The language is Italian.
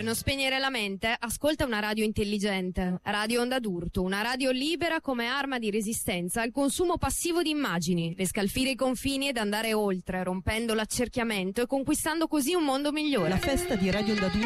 Per non spegnere la mente, ascolta una radio intelligente. Radio Onda d'Urto, una radio libera come arma di resistenza al consumo passivo di immagini, per scalfire i confini ed andare oltre, rompendo l'accerchiamento e conquistando così un mondo migliore. La festa di Radio Onda d'Urto